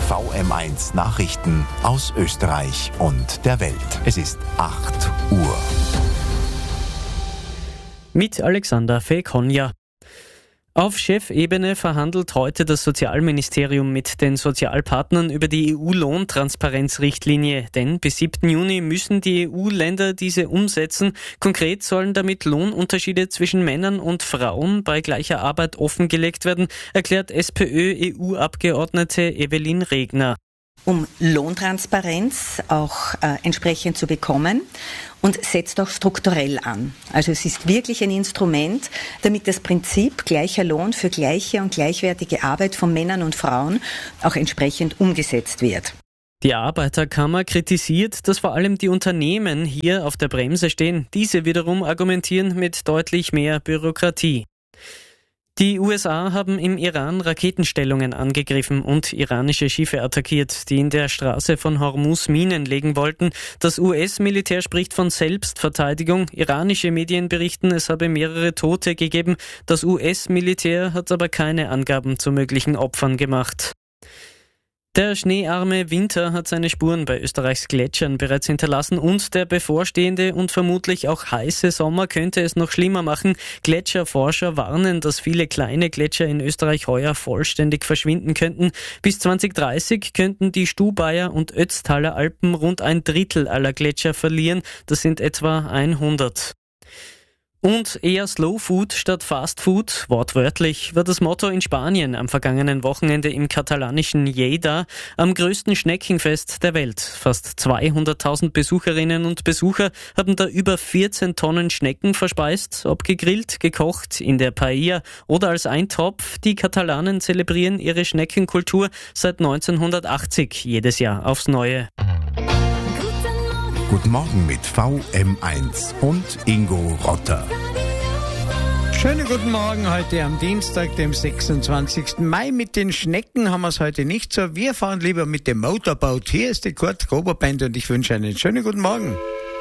VM1 Nachrichten aus Österreich und der Welt. Es ist 8 Uhr. Mit Alexander Fekonja. Auf Chefebene verhandelt heute das Sozialministerium mit den Sozialpartnern über die EU-Lohntransparenzrichtlinie, denn bis 7. Juni müssen die EU-Länder diese umsetzen. Konkret sollen damit Lohnunterschiede zwischen Männern und Frauen bei gleicher Arbeit offengelegt werden, erklärt SPÖ-EU-Abgeordnete Evelyn Regner. Um Lohntransparenz auch entsprechend zu bekommen und setzt auch strukturell an. Also es ist wirklich ein Instrument, damit das Prinzip gleicher Lohn für gleiche und gleichwertige Arbeit von Männern und Frauen auch entsprechend umgesetzt wird. Die Arbeiterkammer kritisiert, dass vor allem die Unternehmen hier auf der Bremse stehen. Diese wiederum argumentieren mit deutlich mehr Bürokratie. Die USA haben im Iran Raketenstellungen angegriffen und iranische Schiffe attackiert, die in der Straße von Hormuz Minen legen wollten. Das US-Militär spricht von Selbstverteidigung. Iranische Medien berichten, es habe mehrere Tote gegeben. Das US-Militär hat aber keine Angaben zu möglichen Opfern gemacht. Der schneearme Winter hat seine Spuren bei Österreichs Gletschern bereits hinterlassen und der bevorstehende und vermutlich auch heiße Sommer könnte es noch schlimmer machen. Gletscherforscher warnen, dass viele kleine Gletscher in Österreich heuer vollständig verschwinden könnten. Bis 2030 könnten die Stubaier und Ötztaler Alpen rund ein Drittel aller Gletscher verlieren. Das sind etwa 100. Und eher Slow Food statt Fast Food, wortwörtlich, war das Motto in Spanien am vergangenen Wochenende im katalanischen Lleida, am größten Schneckenfest der Welt. Fast 200.000 Besucherinnen und Besucher haben da über 14 Tonnen Schnecken verspeist, ob gegrillt, gekocht, in der Paella oder als Eintopf. Die Katalanen zelebrieren ihre Schneckenkultur seit 1980 jedes Jahr aufs Neue. Guten Morgen mit VM1 und Ingo Rotter. Schönen guten Morgen heute am Dienstag, dem 26. Mai. Mit den Schnecken haben wir es heute nicht so. Wir fahren lieber mit dem Motorboot. Hier ist die Kurt Gruber Band und ich wünsche einen schönen guten Morgen.